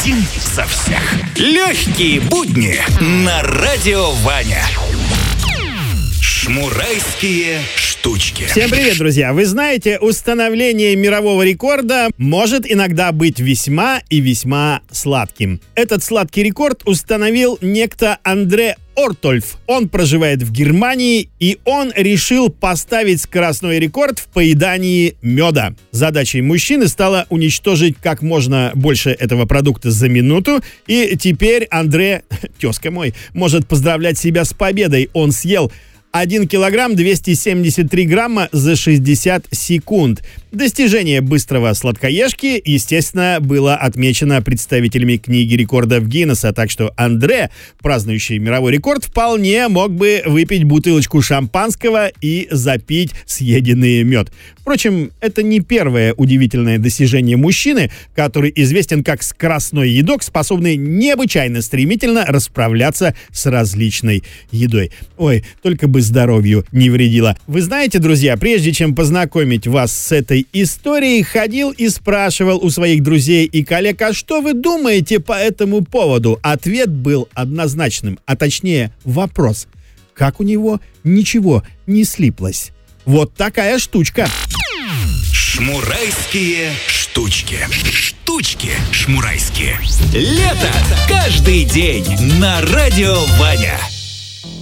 Один за всех. Легкие будни на Радио Ваня. Шмурайские штучки. Всем привет, друзья! Вы знаете, установление мирового рекорда может иногда быть весьма и весьма сладким. Этот сладкий рекорд установил некто Андре Ортольф. Он проживает в Германии, и он решил поставить скоростной рекорд в поедании меда. Задачей мужчины стало уничтожить как можно больше этого продукта за минуту, и теперь Андре, тезка мой, может поздравлять себя с победой. Он съел 1 килограмм 273 грамма за 60 секунд. Достижение быстрого сладкоежки, естественно, было отмечено представителями книги рекордов Гиннесса, так что Андре, празднующий мировой рекорд, вполне мог бы выпить бутылочку шампанского и запить съеденный мед. Впрочем, это не первое удивительное достижение мужчины, который известен как скоростной едок, способный необычайно стремительно расправляться с различной едой. Ой, только бы здоровью не вредило. Вы знаете, друзья, прежде чем познакомить вас с этой историей, ходил и спрашивал у своих друзей и коллег, а что вы думаете по этому поводу? Ответ был однозначным, а точнее вопрос. Как у него ничего не слиплось? Вот такая штучка. Шмурайские штучки. Штучки шмурайские. Лето каждый день на Радио Ваня.